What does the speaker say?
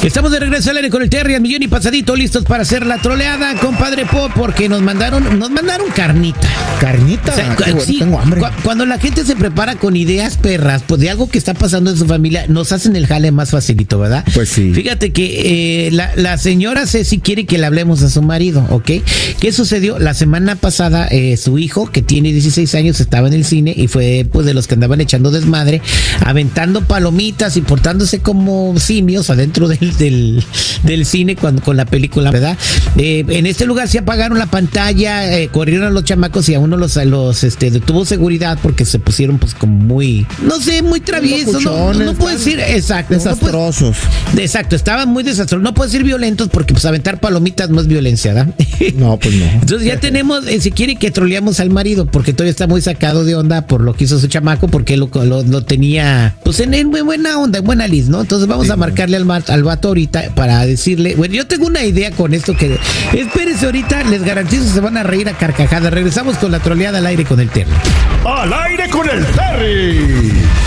Estamos de regreso al aire con el Terry, al millón y pasadito, listos para hacer la troleada, compadre Po, porque nos mandaron carnita. ¿Carnita? O sea, sí, tengo hambre. Cuando la gente se prepara con ideas perras, pues de algo que está pasando en su familia, nos hacen el jale más facilito, ¿verdad? Pues sí. Fíjate que la señora Ceci quiere que le hablemos a su marido, ¿ok? ¿Qué sucedió? La semana pasada, su hijo, que tiene 16 años, estaba en el cine y fue pues de los que andaban echando desmadre, aventando palomitas y portándose como simios adentro del cine con la película, ¿verdad? En este lugar se apagaron la pantalla, corrieron a los chamacos y a uno los detuvo seguridad porque se pusieron pues como muy, no sé, muy traviesos, no puedo decir, exacto. Desastrosos. Exacto, estaban muy desastrosos, no puedo decir violentos porque pues aventar palomitas no es violencia, ¿verdad? No, pues no. Entonces ya tenemos, si quiere que troleamos al marido porque todavía está muy sacado de onda por lo que hizo su chamaco porque lo tenía pues en muy buena onda, en buena lid, ¿no? Entonces vamos a marcarle al vato ahorita para decirle, bueno, yo tengo una idea con esto que, espérense ahorita, les garantizo se van a reír a carcajadas. Regresamos con la troleada al aire con el Terry. ¡Al aire con el Terry!